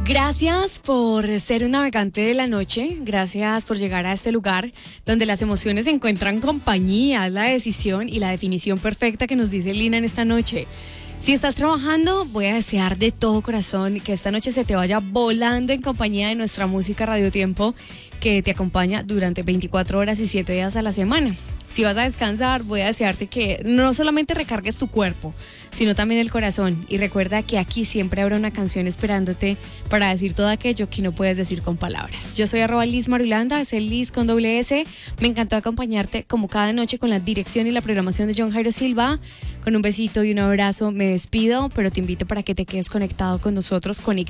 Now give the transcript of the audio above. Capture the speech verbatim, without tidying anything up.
Gracias por ser un navegante de la noche, gracias por llegar a este lugar donde las emociones encuentran compañía, la decisión y la definición perfecta que nos dice Lina en esta noche. Si estás trabajando, voy a desear de todo corazón que esta noche se te vaya volando en compañía de nuestra música Radio Tiempo, que te acompaña durante veinticuatro horas y siete días a la semana. Si vas a descansar, voy a desearte que no solamente recargues tu cuerpo, sino también el corazón. Y recuerda que aquí siempre habrá una canción esperándote para decir todo aquello que no puedes decir con palabras. Yo soy arroba Liz Marulanda, es el Liz con doble S. Me encantó acompañarte como cada noche con la dirección y la programación de John Jairo Silva. Con un besito y un abrazo me despido, pero te invito para que te quedes conectado con nosotros, conectado